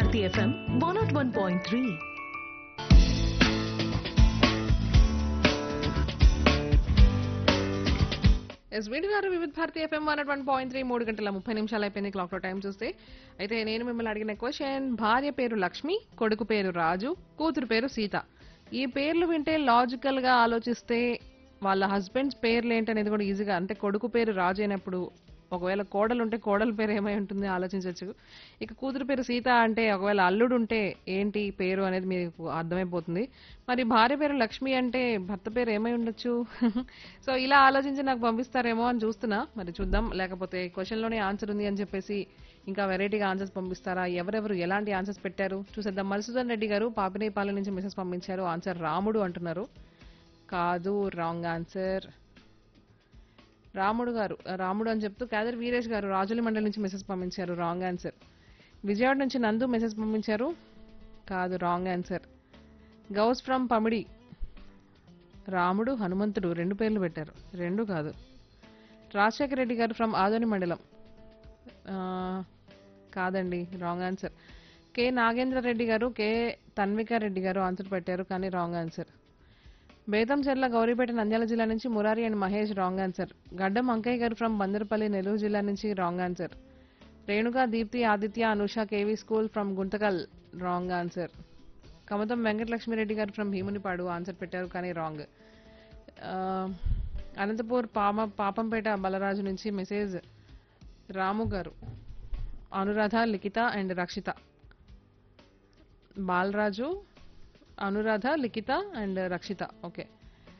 Bharati FM 101.3. వింటున్నారు వివిధ Bharati FM 101.3. 3 గంటల 30 నిమిషాలు అయిపోయింది క్లాక్ లో టైం చూస్తే. అయితే నేను మిమ్మల్ని అడిగిన క్వశ్చన్, భార్య పేరు లక్ష్మి, కొడుకు పేరు రాజు, కూతురు పేరు సీత. ఈ పేర్లు వింటే లాజికల్ గా ఆలోచిస్తే వాళ్ళ హస్బెండ్స్ పేర్లు ఏంటనేది కూడా ఈజీగా, అంటే కొడుకు పేరు రాజు అయినప్పుడు ఒకవేళ కోడలు ఉంటే కోడల పేరు ఏమై ఉంటుంది ఆలోచించవచ్చు. ఇక కూతురు పేరు సీత అంటే ఒకవేళ అల్లుడు ఉంటే ఏంటి పేరు అనేది మీకు అర్థమైపోతుంది. మరి భార్య పేరు లక్ష్మి అంటే భర్త పేరు ఏమై ఉండొచ్చు? సో ఇలా ఆలోచించి నాకు పంపిస్తారేమో అని చూస్తున్నా. మరి చూద్దాం, లేకపోతే క్వశ్చన్ లోనే ఆన్సర్ ఉంది అని చెప్పేసి ఇంకా వెరైటీగా ఆన్సర్స్ పంపిస్తారా? ఎవరెవరు ఎలాంటి ఆన్సర్స్ పెట్టారు చూసేద్దాం. మధుసూదన్ రెడ్డి గారు పాపినేపాలెం నుంచి మెసేజ్ పంపించారు. ఆన్సర్ రాముడు అంటున్నారు. కాదు, రాంగ్ ఆన్సర్. రాముడు అని చెప్తూ కేదర్ వీరేష్ గారు రాజుల మండలి నుంచి మెసేజ్ పంపించారు. Wrong answer. విజయవాడ నుంచి నందు మెసేజ్ పంపించారు. కాదు, wrong answer. Ghouse from Pamidi, రాముడు హనుమంతుడు 2 పేర్లు పెట్టారు. 2 కాదు. రాజశేఖర రెడ్డి గారు ఫ్రమ్ ఆదోని మండలం, కాదండి, wrong answer. K Nagendra Reddy గారు, కె తన్విక రెడ్డి గారు ఆన్సర్ పెట్టారు, కానీ రాంగ్ ఆన్సర్. బేతంచెర్ల గౌరీపేట నంద్యాల జిల్లా నుంచి Murari and Mahesh, wrong answer. గడ్డం అంకయ్య గారు ఫ్రమ్ బందరపల్లి నెల్లూరు జిల్లా నుంచి, wrong answer. రేణుగా Deepti Aditya Anusha KV school from Guntakal, wrong answer. Kamatham Venkatalakshmi Reddy గారు ఫ్రమ్ భీమునిపాడు ఆన్సర్ పెట్టారు, కానీ రాంగ్. అనంతపూర్ పాపంపేట బలరాజు నుంచి మెసేజ్ రాము గారు, అనురాధ లిఖిత and Rakshita. Balaraju, Anuradha Likhita and Rakshita, okay.